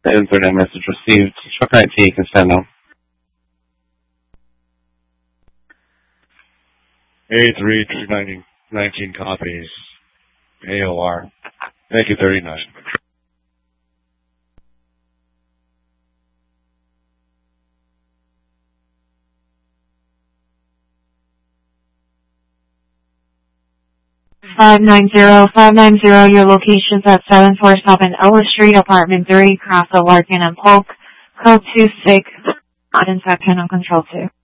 The internet message received. Truck 19, you can send now. 83-319 copies. AOR. Thank you, 39. Five nine zero, your location's at 747 Ella Street, apartment 3, Crossville, Larkin and Polk, code 26, not in section on control 2.